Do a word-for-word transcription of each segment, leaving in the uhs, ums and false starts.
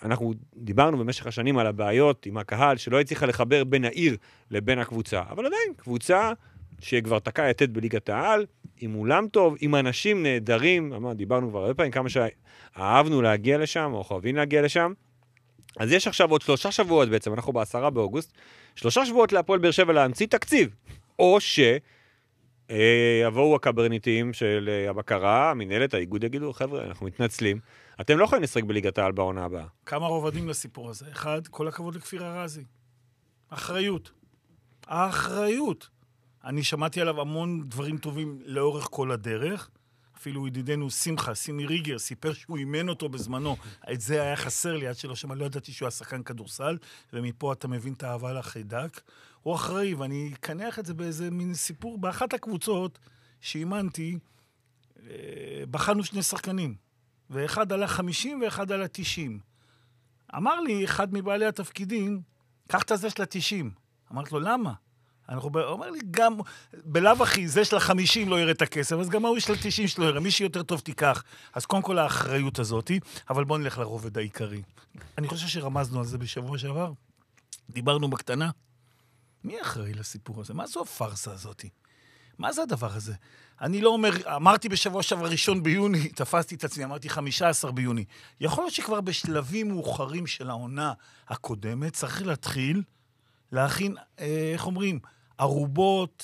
אנחנו דיברנו במשך השנים על הבעיות עם הקהל, שלא הצליחה לחבר בין העיר לבין הקבוצה. אבל עדיין, קבוצה שכבר תקעה יתד בליגת העל, עם אולם טוב, עם אנשים נהדרים, אמר, דיברנו כבר הרבה פעמים, כמה שאהבנו להגיע לשם, או חייבים להגיע לשם. אז יש עכשיו עוד שלושה שבועות בעצם, אנחנו בעשרה באוגוסט, שלושה שבועות להפועל באר שבע להמציא תקציב, או ש... יבואו הקברניטים של הבקרה, המנהלת, האיגוד יגידו, חבר'ה, אנחנו מתנצלים. אתם לא יכולים לשחק בליגת העל בעונה הבאה. כמה רובדים לסיפור הזה? אחד, כל הכבוד לכפיר ארזי. אחריות. האחריות. אני שמעתי עליו המון דברים טובים לאורך כל הדרך. אפילו ידידנו שמחה, סימי ריגר, סיפר שהוא אימן אותו בזמנו. את זה היה חסר לי, עד שלא שמע, לא ידעתי שהוא היה שחקן כדורסל, ומפה אתה מבין את האהבה לחידק. הוא אחראי, ואני אקנח את זה באיזה מין סיפור. באחת הקבוצות שאימנתי, בחנו שני שחקנים, ואחד עלה חמישים ואחד עלה תשעים. אמר לי אחד מבעלי התפקידים, קח את הזה של ה-תשעים. אמרתי לו, למה? הוא אומר לי, גם בלב אחי, זה של ה-חמישים לא יראה את הכסף, אז גם ההוא של ה-תשעים שלא יראה, מי שיותר טוב תיקח. אז קודם כל האחריות הזאת, אבל בואו נלך לרובד העיקרי. אני חושב שרמזנו על זה בשבוע שעבר. דיברנו בקטנה. מי אחראי לסיפור הזה? מה זו הפרסה הזאת? מה זה הדבר הזה? אני לא אומר, אמרתי בשבוע שעבר ראשון ביוני, תפסתי את עצמי, אמרתי חמישה עשר ביוני. יכול להיות שכבר בשלבים מאוחרים של העונה הקודמת, צריך להתחיל להכין, איך אומרים, ערובות,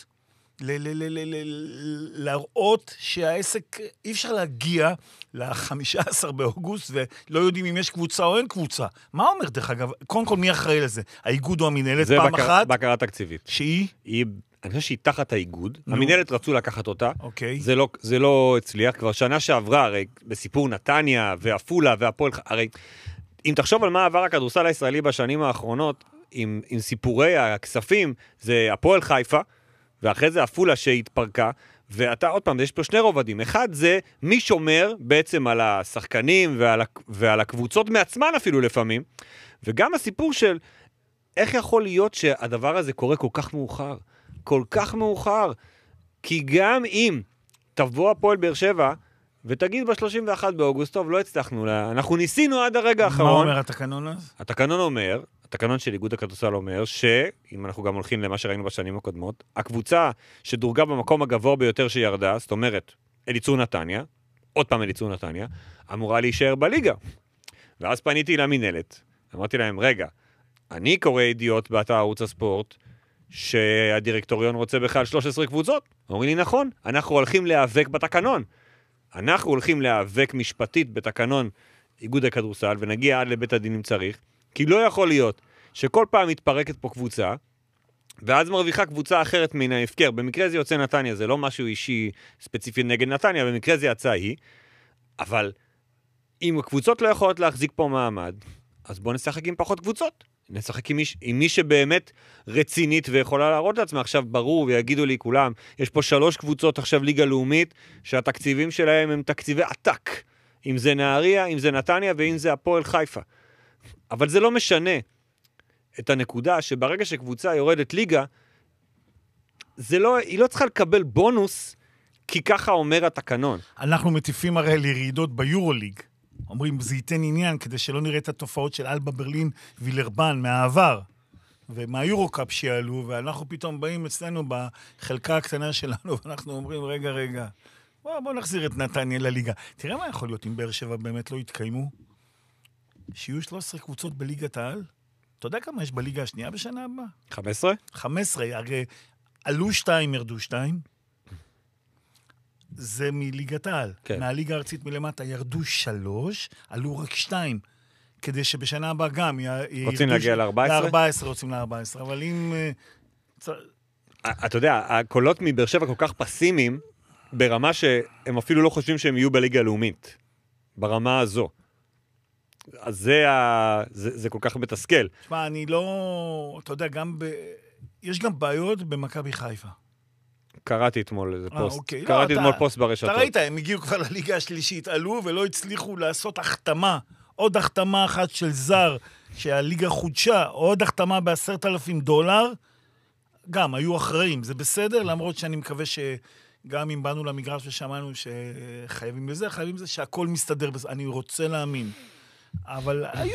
להראות שהעסק, אי אפשר להגיע ל-חמישה עשר באוגוסט, ולא יודעים אם יש קבוצה או אין קבוצה. מה אומר דרך אגב? קודם כל מי אחראי לזה? האיגוד או המנהלת פעם אחת? זה בקרה תקציבית. שהיא? אני חושב שהיא תחת האיגוד. המנהלת רצו לקחת אותה. אוקיי. זה לא הצליח. כבר שנה שעברה, הרי בסיפור נתניה ואפולה והפועל, הרי אם תחשוב על מה עבר הכדורסל הישראלי בשנים האחרונות, עם, עם סיפורי הכספים, זה הפועל חיפה, ואחרי זה אפולה שהתפרקה, ואתה עוד פעם, יש פה שני רובדים. אחד זה מי שומר בעצם על השחקנים ועל, ועל הקבוצות מעצמן אפילו לפעמים, וגם הסיפור של איך יכול להיות שהדבר הזה קורה כל כך מאוחר, כל כך מאוחר, כי גם אם תבוא הפועל באר שבע, ותגיד ב-שלושים ואחד באוגוסט, טוב, לא הצלחנו, לה... אנחנו ניסינו עד הרגע האחרון. מה אומר התקנון אז? התקנון אומר, התקנון של איגוד הכדורסל אומר, שאם אנחנו גם הולכים למה שראינו בשנים הקודמות, הקבוצה שדורגה במקום הגבוה ביותר שירדה, זאת אומרת, אליצור נתניה, עוד פעם אליצור נתניה, אמורה להישאר בליגה. ואז פניתי למנהלת, אמרתי להם, רגע, אני קורא ידיעות באתר ערוץ הספורט, שהדירקטוריון רוצה בכלל שלוש עשרה קבוצות. אומרים לי, נכון, אנחנו הולכים להיאבק בתקנון. אנחנו הולכים להיאבק משפטית בתקנון איגוד הכדורסל, ונגיע עד לבית הדין אם צריך, כי לא יכול להיות שכל פעם מתפרקת פה קבוצה, ואז מרוויחה קבוצה אחרת מן ההפקר. במקרה זה יוצא נתניה, זה לא משהו אישי ספציפי נגד נתניה, במקרה זה יצא היא, אבל אם הקבוצות לא יכולות להחזיק פה מעמד, אז בואו נשחק עם פחות קבוצות. נשחק עם מי, עם מי שבאמת רצינית ויכולה להראות לעצמה. עכשיו ברור, ויגידו לי כולם, יש פה שלוש קבוצות עכשיו ליגה לאומית, שהתקציבים שלהם הם תקציבי עתק. אם זה נהריה, אם זה נתניה, ואם זה הפועל חיפה. אבל זה לא משנה את הנקודה שברגע שקבוצה יורדת ליגה, זה לא, היא לא צריכה לקבל בונוס, כי ככה אומר התקנון. אנחנו מטיפים הרי לירידות ביורוליג. אומרים, זה ייתן עניין כדי שלא נראה את התופעות של אלבה ברלין וילרבן מהעבר, ומהיורוקאפ שיעלו, ואנחנו פתאום באים אצלנו בחלקה הקטנה שלנו, ואנחנו אומרים, רגע, רגע, בוא, בוא נחזיר את נתניה לליגה. תראה מה יכול להיות אם באר שבע באמת לא יתקיימו? שיהיו שלוש עשרה קבוצות בליגת העל? אתה יודע כמה יש בליגה השנייה בשנה הבאה? חמש עשרה? חמש עשרה, הרי עלו שתיים, ירדו שתיים. זה מליגת העל. כן. מהליגה הארצית מלמטה ירדו שלוש, עלו רק שתיים. כדי שבשנה הבאה גם רוצים להגיע ל-ארבע עשרה? ל-ארבע עשרה רוצים ל-ארבע עשרה, אבל אם... אתה יודע, הקולות מבאר שבע כל כך פסימיים, ברמה שהם אפילו לא חושבים שהם יהיו בליגה הלאומית. ברמה הזו. אז זה, ה... זה, זה כל כך מתסכל. תשמע, אני לא... אתה יודע, גם ב... יש גם בעיות במכבי חיפה. קראתי אתמול איזה פוסט. אה, אוקיי. קראתי לא, אתמול אתה, פוסט ברשתות. אתה ראית, הם הגיעו כבר לליגה השלישית, עלו ולא הצליחו לעשות החתמה. עוד החתמה אחת של זר, שהליגה חודשה, עוד החתמה בעשרת אלפים דולר. גם, היו אחראים. זה בסדר, למרות שאני מקווה שגם אם באנו למגרש ושמענו שחייבים לזה, חייבים לזה שהכל מסתדר בזה. אני רוצה להאמין. אבל היו